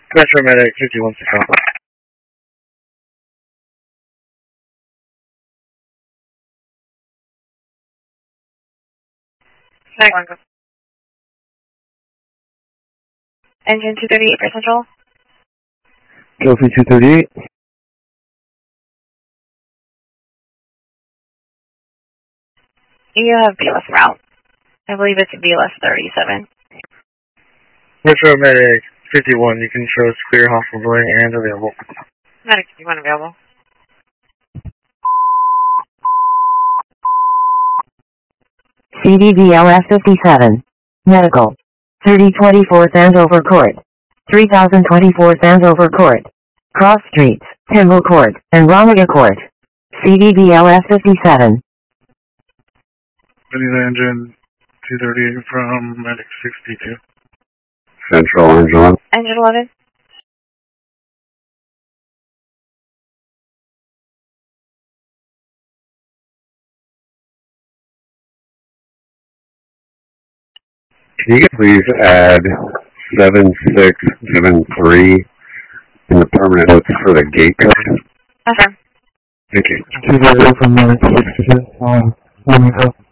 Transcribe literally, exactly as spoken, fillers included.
Metro Medic fifty-one Central. Medic one, go. Engine two thirty-eight for Central. Kelsey two thirty-eight. You have B L S route. I believe it's B L S thirty-seven. Metro Medic fifty-one, you can show us clear, hospital going and available. Medic fifty-one available. C D B L S fifty-seven. Medical. thirty twenty-four Sandover Court. three thousand twenty-four Sandover Court. Cross Streets, Temple Court, and Ramada Court. C D B L S fifty-seven. Ready the engine two thirty-eight from Medic sixty-two. Central, Angela. Engine eleven. Can you please add seven six seven three in the permanent notes for the gate code? Affirm. Thank you. two zero from Medic sixty-two. Um, let me go.